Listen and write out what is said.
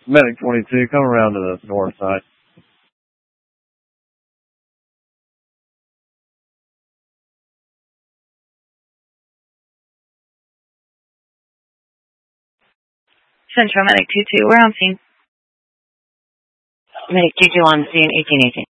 Medic 22, come around to the north side. Central Medic 22, we're on scene. Medic 22 on scene, 1818.